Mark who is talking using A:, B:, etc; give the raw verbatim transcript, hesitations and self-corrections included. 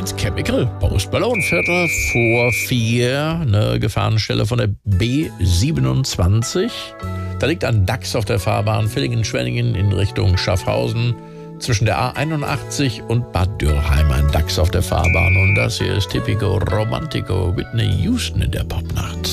A: eins Chemical, Post Malone, Viertel vor vier, eine Gefahrenstelle von der B siebenundzwanzig. Da liegt ein Dachs auf der Fahrbahn Villingen-Schwenningen in Richtung Schaffhausen. Zwischen der A einundachtzig und Bad Dürrheim ein Dachs auf der Fahrbahn. Und das hier ist Typico Romantico, Whitney Houston in der Popnacht.